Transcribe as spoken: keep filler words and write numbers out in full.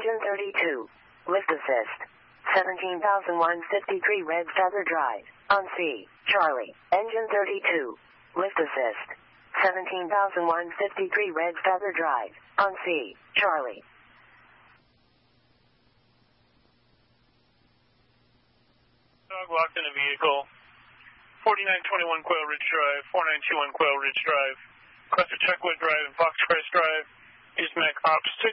Engine thirty-two. Lift assist. seventeen thousand one hundred fifty-three Red Feather Drive. On C. Charlie. Engine thirty-two. Lift assist. seventeen thousand one hundred fifty-three Red Feather Drive. On C. Charlie. Dog locked in a vehicle. forty-nine twenty-one Quail Ridge Drive, four nine two one Quail Ridge Drive, Cluster Chuckwood Drive, and Foxcrest Drive. East Mac Ops six.